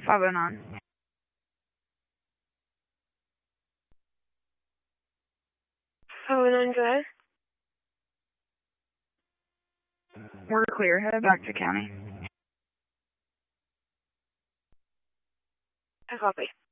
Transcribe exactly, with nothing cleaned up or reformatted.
five oh nine. five oh nine, go ahead. We're clear. Head back to county. I copy.